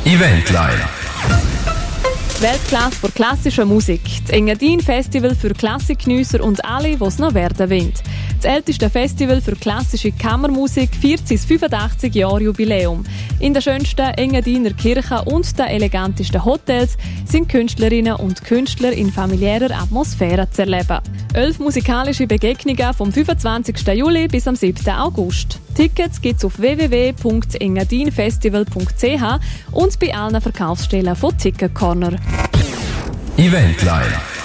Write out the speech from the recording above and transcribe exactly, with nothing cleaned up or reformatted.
Eventline. Weltklasse für klassische Musik. Das Engadin Festival für Klassikgeniesser und alle, die es noch werden wollen. Das älteste Festival für klassische Kammermusik feiert sein fünfundachtzig Jahre Jubiläum. In der schönsten Engadiner Kirche und den elegantesten Hotels sind Künstlerinnen und Künstler in familiärer Atmosphäre zu erleben. Elf musikalische Begegnungen vom fünfundzwanzigsten Juli bis am siebten August. Tickets gibt's auf w w w punkt engadinfestival punkt c h und bei allen Verkaufsstellen von Ticket Corner. Eventline.